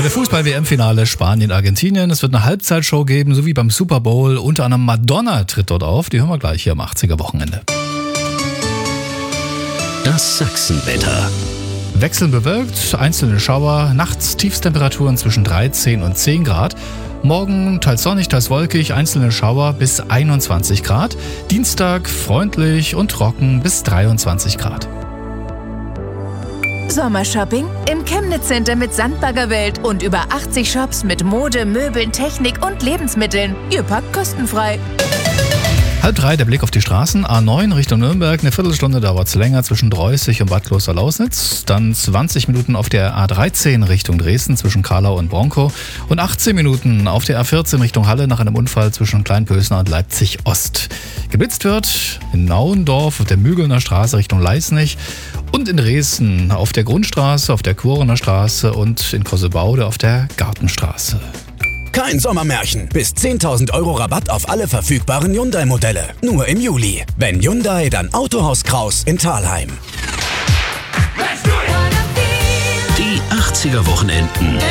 Heute Fußball-WM-Finale Spanien-Argentinien. Es wird eine Halbzeitshow geben, so wie beim Super Bowl. Unter anderem Madonna tritt dort auf. Die hören wir gleich hier am 80er-Wochenende. Das Sachsenwetter. Wechselnd bewölkt, einzelne Schauer, nachts Tiefstemperaturen zwischen 13 und 10 Grad. Morgen teils sonnig, teils wolkig, einzelne Schauer bis 21 Grad. Dienstag freundlich und trocken bis 23 Grad. Sommershopping im Chemnitz Center mit Sandbaggerwelt und über 80 Shops mit Mode, Möbeln, Technik und Lebensmitteln. Ihr packt kostenfrei. 2:30 der Blick auf die Straßen. A9 Richtung Nürnberg. Eine Viertelstunde dauert es länger zwischen Dreußig und Bad Kloster-Lausnitz. Dann 20 Minuten auf der A13 Richtung Dresden zwischen Karlau und Bronkow. Und 18 Minuten auf der A14 Richtung Halle nach einem Unfall zwischen Kleinpösner und Leipzig-Ost. Geblitzt wird in Nauendorf auf der Mügelner Straße Richtung Leisnig. Und in Dresden auf der Grundstraße, auf der Quorener Straße und in Kossebaude auf der Gartenstraße. Kein Sommermärchen. Bis 10.000 € Rabatt auf alle verfügbaren Hyundai-Modelle. Nur im Juli. Wenn Hyundai, dann Autohaus Kraus in Thalheim. Die 80er Wochenenden.